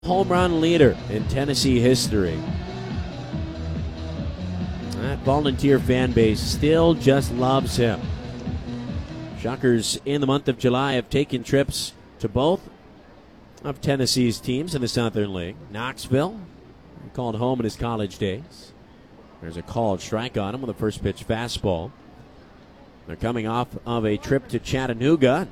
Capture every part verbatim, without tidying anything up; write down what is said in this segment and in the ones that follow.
home run leader in Tennessee history. That volunteer fan base still just loves him. Shockers in the month of July have taken trips to both of Tennessee's teams in the Southern League. Knoxville, he called home in his college days. There's a called strike on him with a first pitch fastball. They're coming off of a trip to Chattanooga.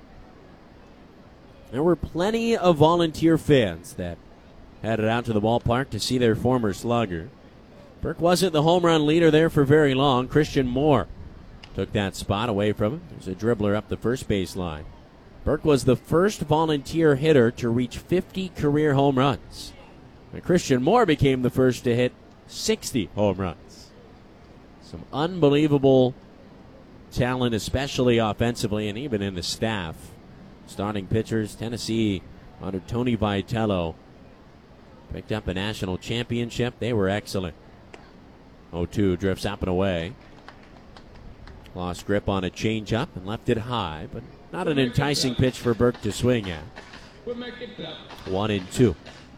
There were plenty of volunteer fans that headed out to the ballpark to see their former slugger. Burke wasn't the home run leader there for very long. Christian Moore took that spot away from him. There's a dribbler up the first base line. Burke was the first volunteer hitter to reach fifty career home runs. And Christian Moore became the first to hit sixty home runs. Some unbelievable talent, especially offensively and even in the staff. Starting pitchers, Tennessee under Tony Vitello picked up a national championship. They were excellent. oh two drifts up and away. Lost grip on a changeup and left it high, but not an enticing pitch for Burke to swing at. One and two.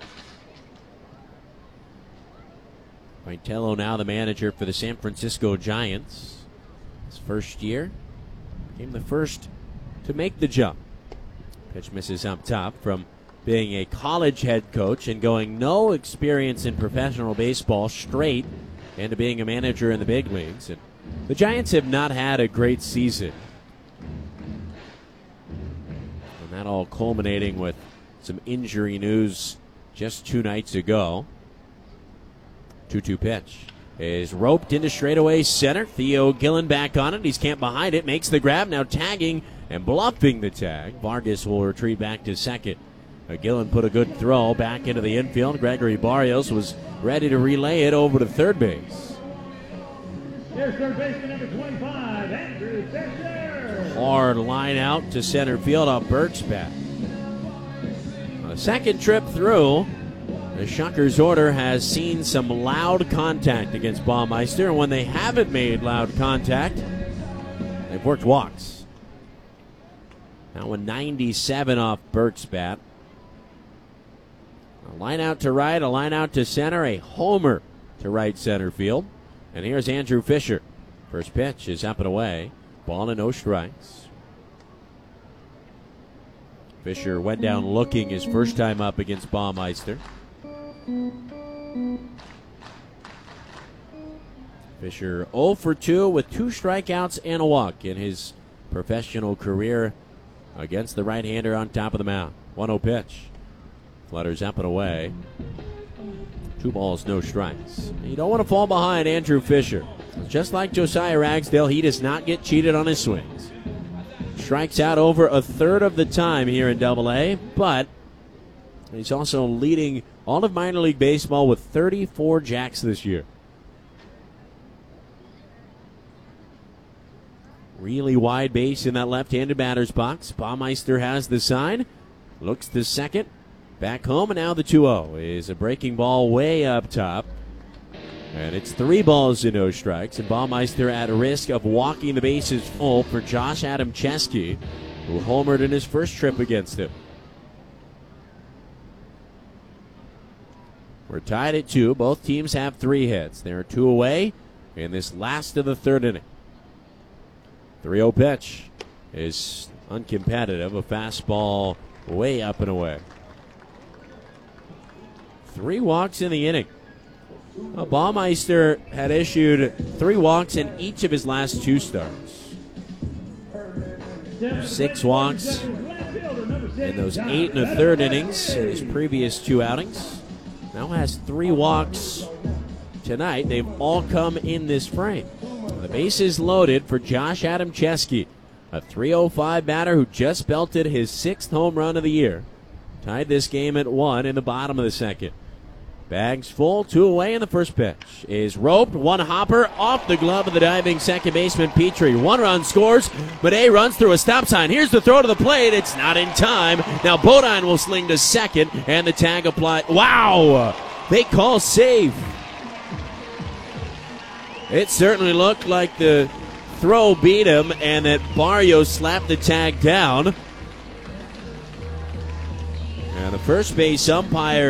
Vitello now the manager for the San Francisco Giants. His first year, became the first to make the jump. Pitch misses up top from being a college head coach and going no experience in professional baseball straight into being a manager in the big leagues. And the Giants have not had a great season. And that all culminating with some injury news just two nights ago. two two pitch is roped into straightaway center. Theo Gillen back on it. He's camped behind it. Makes the grab. Now tagging and bluffing the tag. Vargas will retreat back to second. Uh, Gillen put a good throw back into the infield. Gregory Barrios was ready to relay it over to third base. Here's third baseman number twenty-five, Andrew Fisher. Hard line out to center field on Burke's bat. A second trip through. The Shockers order has seen some loud contact against Baumeister, and when they haven't made loud contact, they've worked walks. Now a ninety-seven off Burke's bat. A line out to right, a line out to center, a homer to right center field. And here's Andrew Fisher. First pitch is up and away. Ball and no strikes. Fisher went down looking his first time up against Baumeister. Fisher oh for two with two strikeouts and a walk in his professional career against the right-hander on top of the mound. one oh pitch. Flutters up and away. Two balls, no strikes. You don't want to fall behind Andrew Fisher. Just like Josiah Ragsdale, he does not get cheated on his swings. Strikes out over a third of the time here in Double A, but he's also leading all of minor league baseball with thirty-four jacks this year. Really wide base in that left-handed batter's box. Baumeister has the sign. Looks to second. Back home, and now the two oh is a breaking ball way up top. And it's three balls and no strikes. And Baumeister at risk of walking the bases full for Josh Adamczewski, who homered in his first trip against him. We're tied at two. Both teams have three hits. They're two away in this last of the third inning. three oh pitch is uncompetitive. A fastball way up and away. Three walks in the inning. Well, Baumeister had issued three walks in each of his last two starts. Six walks in those eight and a third innings in his previous two outings. Now has three walks tonight. They've all come in this frame. The base is loaded for Josh Adamczewski, a three oh five batter who just belted his sixth home run of the year. Tied this game at one in the bottom of the second. Bags full, two away, and the first pitch is roped. One hopper off the glove of the diving second baseman Petrie. One run scores. Made runs through a stop sign. Here's the throw to the plate. It's not in time. Now Bodine will sling to second, and the tag applied. Wow! They call save. It certainly looked like the throw beat him and that Barrios slapped the tag down. And the first base umpire